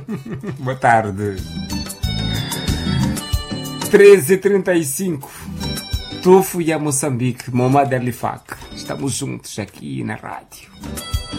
Boa tarde. 13h35. Tu fui a Moçambique, Momad Elifak. Estamos juntos aqui na rádio.